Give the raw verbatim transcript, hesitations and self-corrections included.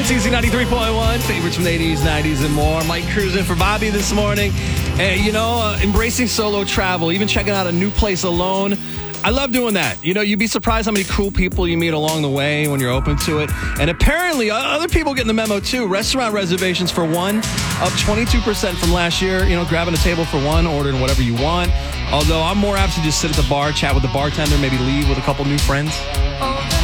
C Z ninety-three point one. Favorites from the eighties, nineties, and more. Mike cruising for Bobby this morning. And, you know, uh, embracing solo travel, even checking out a new place alone. I love doing that. You know, you'd be surprised how many cool people you meet along the way when you're open to it. And apparently, other people getting the memo, too. Restaurant reservations for one, up twenty-two percent from last year. You know, grabbing a table for one, ordering whatever you want. Although I'm more apt to just sit at the bar, chat with the bartender, maybe leave with a couple new friends. Oh,